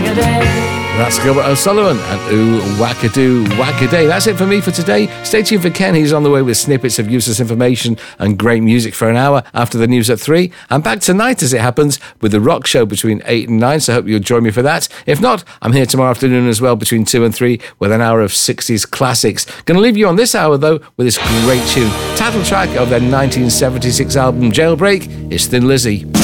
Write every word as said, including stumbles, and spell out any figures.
That's Gilbert O'Sullivan and Ooh Wackadoo Wackaday. That's it for me for today. Stay tuned for Ken. He's on the way with snippets of useless information and great music for an hour after the news at three. I'm back tonight, as it happens, with the rock show between eight and nine, so I hope you'll join me for that. If not, I'm here tomorrow afternoon as well between two and three with an hour of sixties classics. Going to leave you on this hour, though, with this great tune. Title track of their nineteen seventy-six album Jailbreak is Thin Lizzy.